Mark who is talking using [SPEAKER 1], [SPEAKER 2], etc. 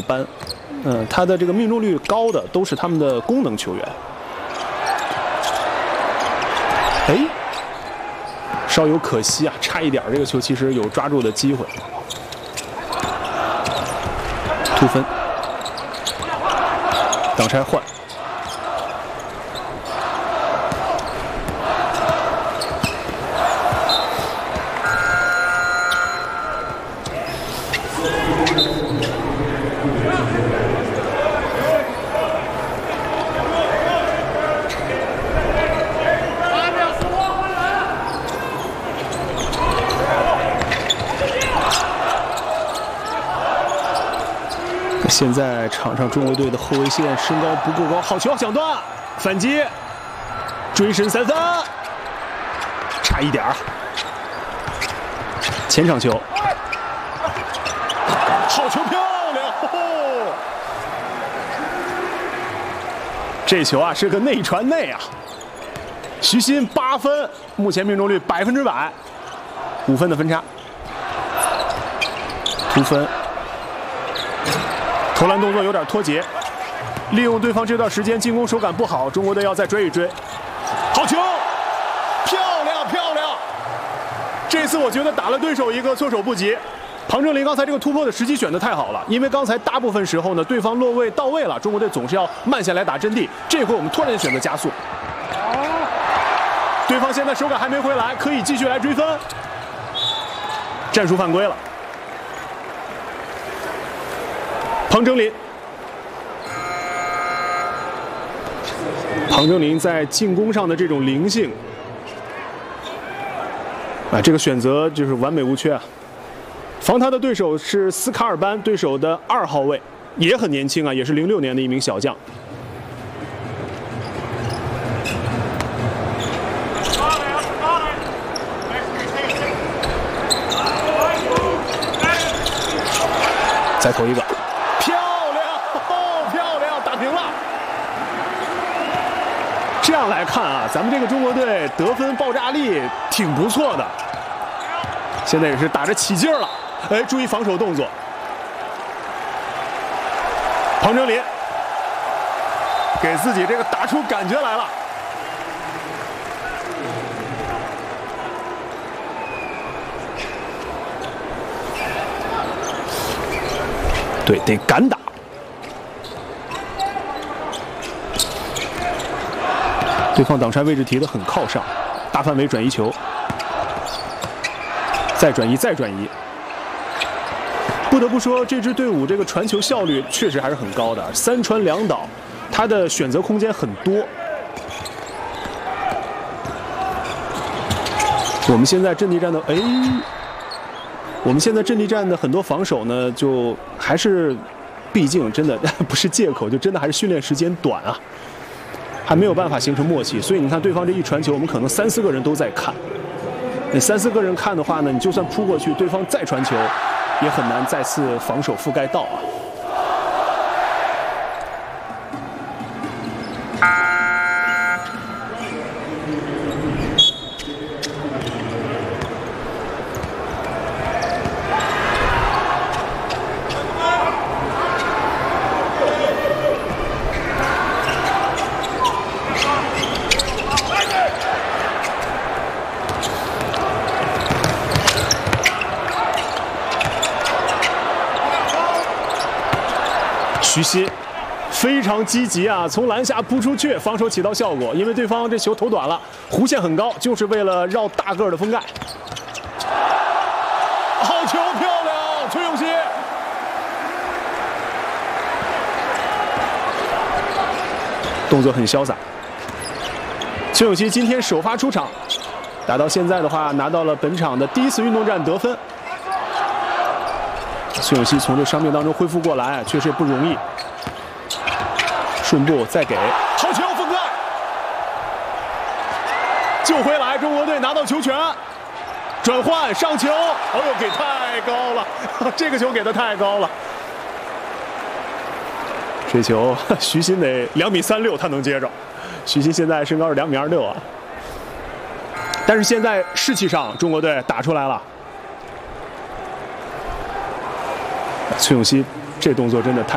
[SPEAKER 1] 般，他的这个命中率高的都是他们的功能球员。哎，稍有可惜啊，差一点，这个球其实有抓住的机会。突分，挡拆换。 现在场上中国队的后卫线身高不够高，好球抢断，反击，追身3分，差一点儿。前场球，好球漂亮！哦、这球啊是个内传内啊。徐新8分，目前命中率100%，5分的分差。突分。 投篮动作有点脱节，利用对方这段时间进攻手感不好，中国队要再追一追。好球，漂亮漂亮！这次我觉得打了对手一个措手不及。庞正林刚才这个突破的时机选得太好了，因为刚才大部分时候呢，对方落位到位了，中国队总是要慢下来打阵地。这回我们突然选择加速，对方现在手感还没回来，可以继续来追分。战术犯规了。 庞正林，庞正林在进攻上的这种灵性，啊，这个选择就是完美无缺啊。防他的对手是斯卡尔班，对手的2号位也很年轻啊，也是06年的一名小将。再投一个。 这样来看啊，咱们这个中国队得分爆炸力挺不错的。现在也是打着起劲儿了，哎，注意防守动作。庞正林给自己这个打出感觉来了。对，得敢打。 对方挡拆位置提得很靠上，大范围转移球，再转移，再转移。不得不说，这支队伍这个传球效率确实还是很高的，3传2倒，他的选择空间很多。我们现在阵地战的，我们现在阵地战的很多防守呢，就还是，毕竟真的不是借口，就真的还是训练时间短啊。 还没有办法形成默契，所以你看对方这一传球，我们可能3、4个人都在看。你3、4个人看的话呢，你就算扑过去，对方再传球，也很难再次防守覆盖到啊。徐新非常积极啊，从篮下扑出去，防守起到效果。因为对方这球投短了，弧线很高，就是为了绕大个儿的封盖。好球，漂亮，崔永熙。动作很潇洒。崔永熙今天首发出场，打到现在的话，拿到了本场的第1次运动战得分。崔永熙从这伤病当中恢复过来，确实不容易。顺步再给，好球封盖，救回来，中国队拿到球权，转换上球，哎呦，给太高了，这个球给的太高了。这球徐新得2.36米，他能接着。徐新现在身高是2.26米啊，但是现在士气上，中国队打出来了。崔永熙这动作真的太。